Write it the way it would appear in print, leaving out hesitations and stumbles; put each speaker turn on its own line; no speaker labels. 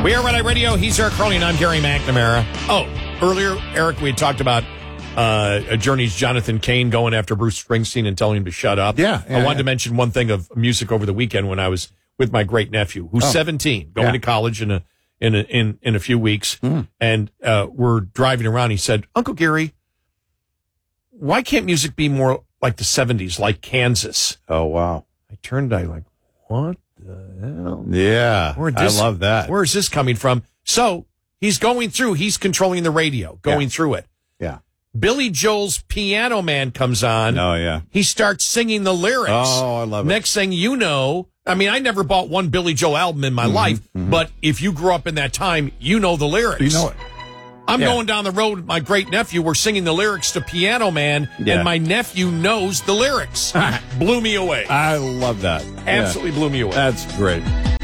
We are Red Eye Radio. He's Eric Crowley, and I'm Gary McNamara. Oh, earlier, Eric, we had talked about Journey's Jonathan Cain going after Bruce Springsteen and telling him to shut up. I wanted to mention one thing of music over the weekend when I was with my great nephew, who's 17, going to college in a few weeks, and we're driving around. He said, "Uncle Gary, why can't music be more like the 70s, like Kansas?"
Oh, wow.
I turned, what the hell?
Yeah, I love that.
Where is this coming from? So he's going through, he's controlling the radio, going through it.
Yeah.
Billy Joel's Piano Man comes on.
Oh, yeah.
He starts singing the lyrics.
Oh, I love it.
Next thing you know, I mean, I never bought one Billy Joel album in my life, but if you grew up in that time, you know the lyrics.
You know it.
I'm going down the road with my great nephew. We're singing the lyrics to Piano Man, and my nephew knows the lyrics. Blew me away.
I love that.
Absolutely blew me away.
That's great.